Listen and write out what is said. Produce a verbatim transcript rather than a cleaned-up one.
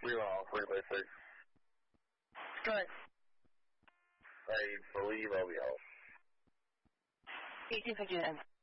Three mile, three by six. Good. I believe I'll be out. eighteen fifty-nine.